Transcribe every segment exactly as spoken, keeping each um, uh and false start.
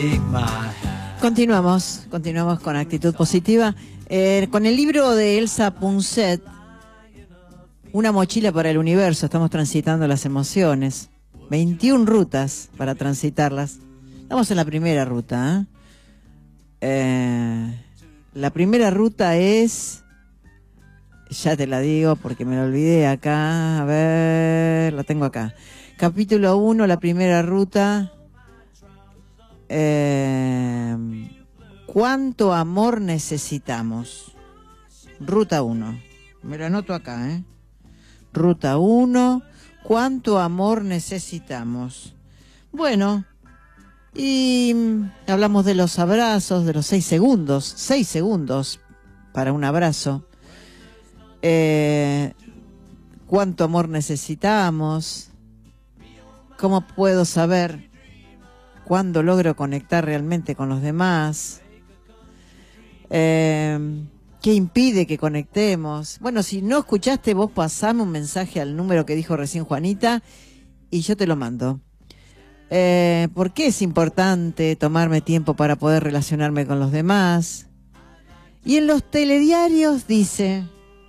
Continuamos, continuamos con actitud positiva. Eh, con el libro de Elsa Punset, Una mochila para el universo, estamos transitando las emociones. veintiuna rutas para transitarlas. Estamos en la primera ruta. ¿eh? Eh, la primera ruta es... Ya te la digo porque me la olvidé acá. A ver, la tengo acá. Capítulo uno, la primera ruta. Eh, ¿Cuánto amor necesitamos? Ruta uno. Me lo anoto acá, ¿eh? Ruta uno. ¿Cuánto amor necesitamos? Bueno, y hablamos de los abrazos, de los seis segundos. Seis segundos para un abrazo. Eh, ¿Cuánto amor necesitamos? ¿Cómo puedo saber cuándo logro conectar realmente con los demás? Eh, ¿Qué impide que conectemos? Bueno, si no escuchaste, vos pasame un mensaje al número que dijo recién Juanita y yo te lo mando. Eh, ¿Por qué es importante tomarme tiempo para poder relacionarme con los demás? Y en los telediarios dice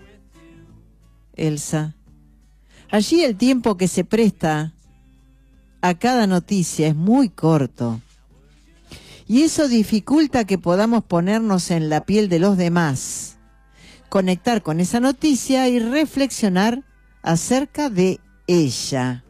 Elsa, allí el tiempo que se presta a cada noticia es muy corto. Y eso dificulta que podamos ponernos en la piel de los demás, conectar con esa noticia y reflexionar acerca de ella.